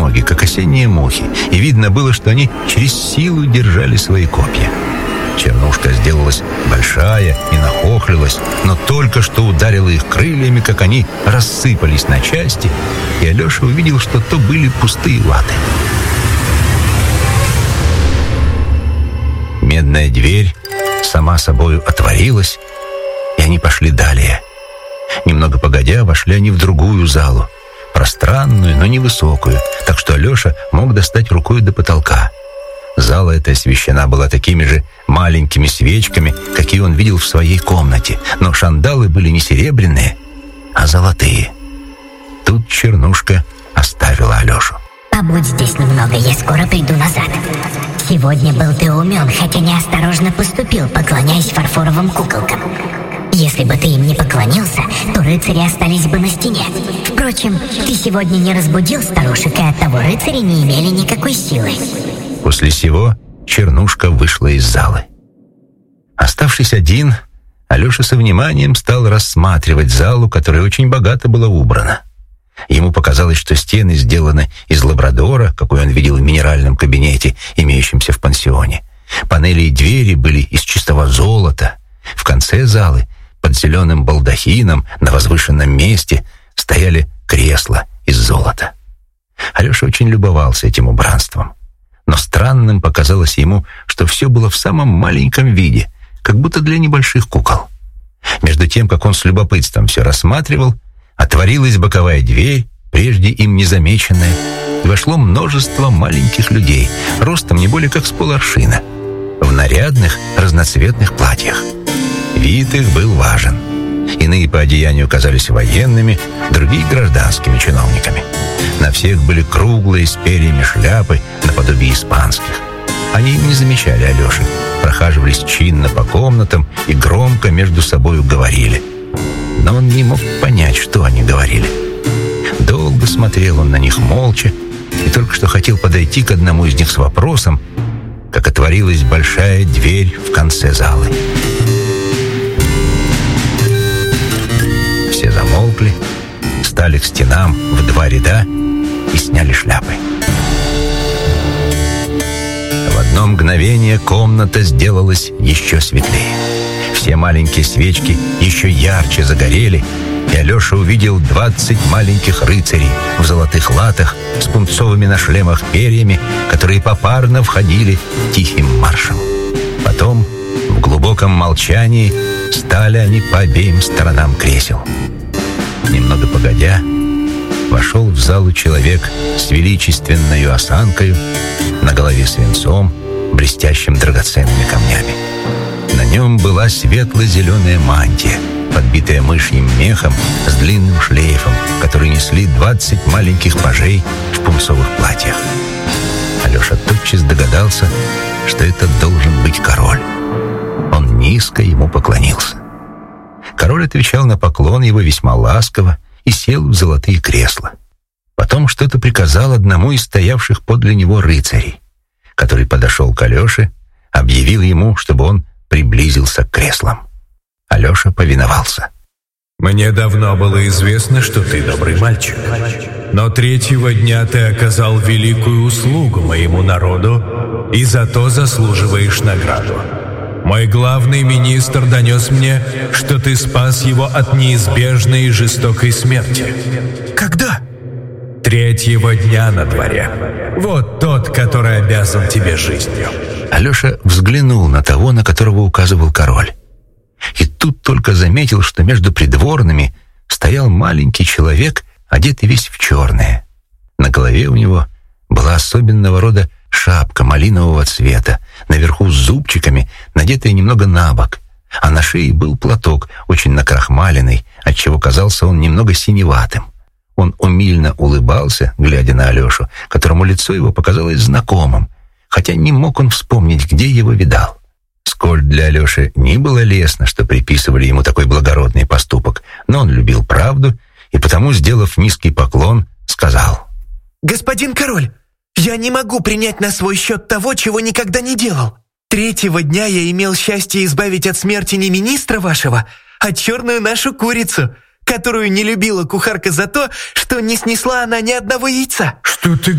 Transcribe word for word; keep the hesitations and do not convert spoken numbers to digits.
ноги, как осенние мухи, и видно было, что они через силу держали свои копья. Чернушка сделалась большая и нахохлилась, но только что ударила их крыльями, как они рассыпались на части, и Алеша увидел, что то были пустые латы. Медная дверь сама собою отворилась, и они пошли далее. Немного погодя, вошли они в другую залу, пространную, но невысокую, так что Алеша мог достать рукой до потолка. Зала эта освещена была такими же маленькими свечками, какие он видел в своей комнате, но шандалы были не серебряные, а золотые. Тут Чернушка оставила Алешу. «Побудь здесь немного, я скоро приду назад. Сегодня был ты умен, хотя неосторожно поступил, поклоняясь фарфоровым куколкам. Если бы ты им не поклонился, то рыцари остались бы на стене. Впрочем, ты сегодня не разбудил старушек, и оттого рыцари не имели никакой силы». После сего Чернушка вышла из залы. Оставшись один, Алеша со вниманием стал рассматривать залу, которая очень богато была убрана. Ему показалось, что стены сделаны из лабрадора, какой он видел в минеральном кабинете, имеющемся в пансионе. Панели и двери были из чистого золота. В конце залы, под зеленым балдахином, на возвышенном месте, стояли кресла из золота. Алеша очень любовался этим убранством. Но странным показалось ему, что все было в самом маленьком виде, как будто для небольших кукол. Между тем, как он с любопытством все рассматривал, отворилась боковая дверь, прежде им незамеченная, и вошло множество маленьких людей, ростом не более как с поларшина, в нарядных разноцветных платьях. Вид их был важен. Иные по одеянию казались военными, другие — гражданскими чиновниками. На всех были круглые с перьями шляпы, наподобие испанских. Они не замечали Алеши, прохаживались чинно по комнатам и громко между собою говорили. Но он не мог понять, что они говорили. Долго смотрел он на них молча и только что хотел подойти к одному из них с вопросом, как отворилась большая дверь в конце залы. Все замолкли, стали к стенам в два ряда и сняли шляпы. В одно мгновение комната сделалась еще светлее. Все маленькие свечки еще ярче загорели, и Алеша увидел двадцать маленьких рыцарей в золотых латах с пунцовыми на шлемах перьями, которые попарно входили тихим маршем. Потом, в глубоком молчании, стали они по обеим сторонам кресел. Немного погодя, вошел в залу человек с величественною осанкою, на голове свинцом, блестящим драгоценными камнями. На нем была светло-зеленая мантия, подбитая мышьим мехом с длинным шлейфом, который несли двадцать маленьких пажей в пунцовых платьях. Алеша тотчас догадался, что это должен быть король. Он низко ему поклонился. Король отвечал на поклон его весьма ласково и сел в золотые кресла. Потом что-то приказал одному из стоявших подле него рыцарей, который подошел к Алёше, объявил ему, чтобы он приблизился к креслам. Алеша повиновался. «Мне давно было известно, что ты добрый мальчик. Но третьего дня ты оказал великую услугу моему народу и за то заслуживаешь награду. Мой главный министр донес мне, что ты спас его от неизбежной и жестокой смерти». «Когда?» «Третьего дня на дворе. Вот тот, который обязан тебе жизнью». Алеша взглянул на того, на которого указывал король. И тут только заметил, что между придворными стоял маленький человек, одетый весь в черное. На голове у него была особенного рода шапка малинового цвета, наверху с зубчиками, надетая немного на бок, а на шее был платок, очень накрахмаленный, отчего казался он немного синеватым. Он умильно улыбался, глядя на Алешу, которому лицо его показалось знакомым, хотя не мог он вспомнить, где его видал. Сколь для Алеши не было лестно, что приписывали ему такой благородный поступок, но он любил правду и потому, сделав низкий поклон, сказал: «Господин король, я не могу принять на свой счет того, чего никогда не делал. Третьего дня я имел счастье избавить от смерти не министра вашего, а черную нашу курицу, которую не любила кухарка за то, что не снесла она ни одного яйца». «Что ты